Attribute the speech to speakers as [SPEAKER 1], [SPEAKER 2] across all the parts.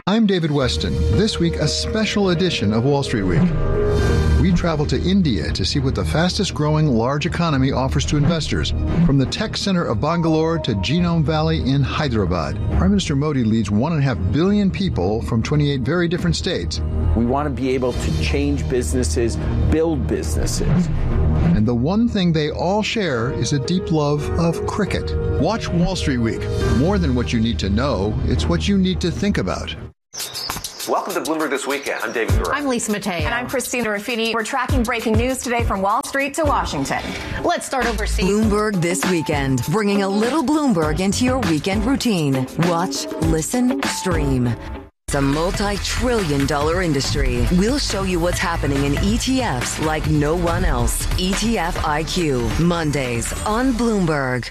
[SPEAKER 1] I'm David Weston. This week, a special edition of Wall Street Week. We travel to India to see what the fastest growing large economy offers to investors, from the tech center of Bangalore to Genome Valley in Hyderabad. Prime Minister Modi leads 1.5 billion people from 28 very different states.
[SPEAKER 2] We want to be able to change businesses, build businesses.
[SPEAKER 1] And the one thing they all share is a deep love of cricket. Watch Wall Street Week. More than what you need to know, it's what you need to think about.
[SPEAKER 3] Welcome to Bloomberg This Weekend. I'm David Gura.
[SPEAKER 4] I'm Lisa Mateo.
[SPEAKER 5] And I'm Christina Ruffini. We're tracking breaking news today from Wall Street to Washington.
[SPEAKER 4] Let's start overseas.
[SPEAKER 6] Bloomberg This Weekend, bringing a little Bloomberg into your weekend routine. Watch, listen, stream. It's a multi-trillion-dollar industry. We'll show you what's happening in ETFs like no one else. ETF IQ, Mondays on Bloomberg.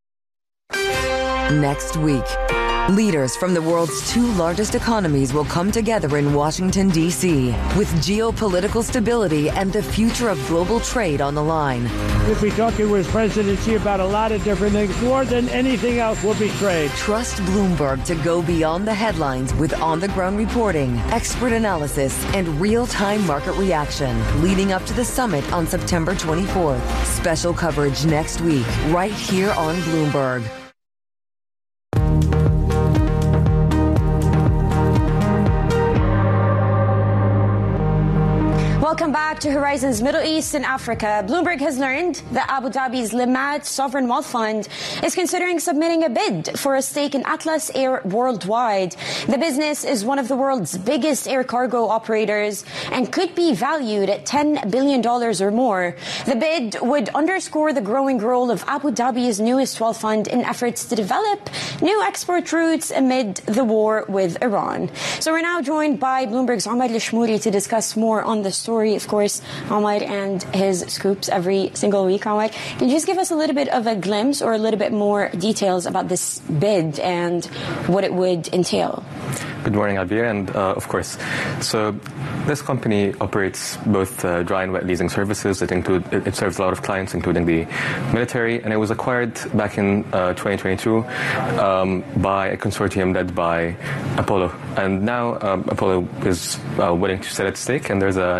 [SPEAKER 6] Next week, leaders from the world's two largest economies will come together in Washington, D.C., with geopolitical stability and the future of global trade on the line.
[SPEAKER 7] We'll be talking with presidency about a lot of different things. More than anything else will be trade.
[SPEAKER 6] Trust Bloomberg to go beyond the headlines with on-the-ground reporting, expert analysis, and real-time market reaction leading up to the summit on September 24th. Special coverage next week, right here on Bloomberg.
[SPEAKER 5] Welcome back to Horizons Middle East and Africa. Bloomberg has learned that Abu Dhabi's Limad Sovereign Wealth Fund is considering submitting a bid for a stake in Atlas Air Worldwide. The business is one of the world's biggest air cargo operators and could be valued at $10 billion or more. The bid would underscore the growing role of Abu Dhabi's newest wealth fund in efforts to develop new export routes amid the war with Iran. So we're now joined by Bloomberg's Omar Lishmouri to discuss more on the story. Of course, Omar and his scoops every single week. Omar, can you just give us a little bit of a glimpse or a little bit more details about this bid and what it would entail?
[SPEAKER 8] Good morning, Albir, and of course. So this company operates both dry and wet leasing services. It serves a lot of clients, including the military, and it was acquired back in 2022 by a consortium led by Apollo. And now Apollo is willing to sell its stake, and there's a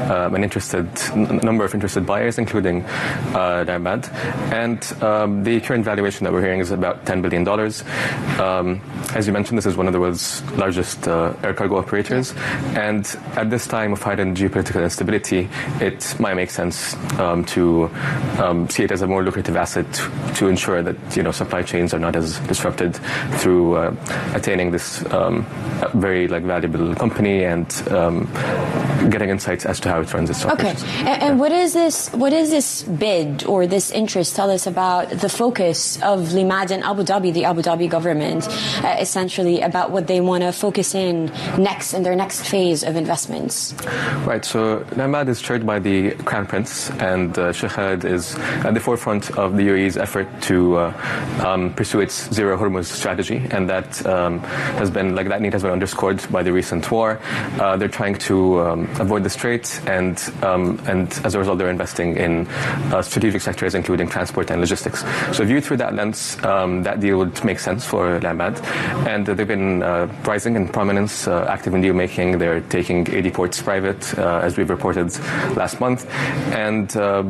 [SPEAKER 8] number of interested buyers, including Limad. And the current valuation that we're hearing is about $10 billion. As you mentioned, this is one of the world's largest air cargo operators, and at this time of heightened geopolitical instability, it might make sense to see it as a more lucrative asset to ensure that supply chains are not as disrupted through attaining this very valuable company and getting insights as to how it runs its operations.
[SPEAKER 5] Okay, and what is this bid or this interest tell us about the focus of Limad and Abu Dhabi, the Abu Dhabi government, essentially about what they want to focus in their next phase of investments?
[SPEAKER 8] Right, so Limad is chaired by the Crown Prince, and Sheikh Khaled is at the forefront of the UAE's effort to pursue its Zero Hormuz strategy, and that has been that need has been underscored by the recent war. They're trying to avoid the strait, and as a result, they're investing in strategic sectors, including transport and logistics. So viewed through that lens, that deal would make sense for Limad, and they've been rising in prominence, active in deal making. They're taking 80 ports private, as we've reported last month, and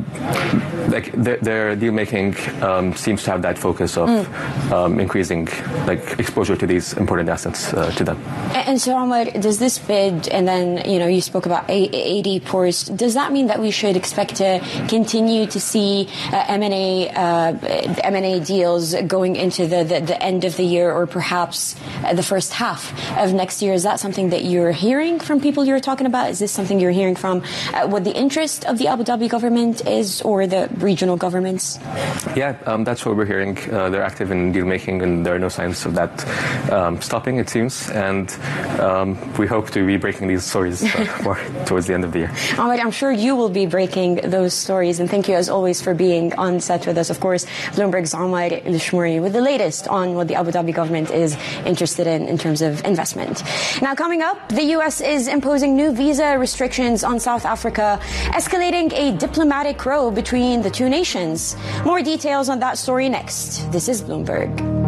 [SPEAKER 8] their deal making seems to have that focus of increasing exposure to these important assets to them.
[SPEAKER 5] And so, Omar, does this bid, and then you spoke about 80 ports, does that mean that we should expect to continue to see M&A deals going into the end of the year, or perhaps the first half of next year? Is that something that you're hearing from people you're talking about? Is this something you're hearing from what the interest of the Abu Dhabi government is, or the regional governments?
[SPEAKER 8] Yeah, that's what we're hearing. They're active in deal making, and there are no signs of that stopping, it seems. And we hope to be breaking these stories more towards the end of the year.
[SPEAKER 5] Ahmed, I'm sure you will be breaking those stories, and thank you as always for being on set with us. Of course, Bloomberg's Omar Lishmouri with the latest on what the Abu Dhabi government is interested in terms of investment. Now, coming up, the U.S. is imposing new visa restrictions on South Africa, escalating a diplomatic row between the two nations. More details on that story next. This is Bloomberg.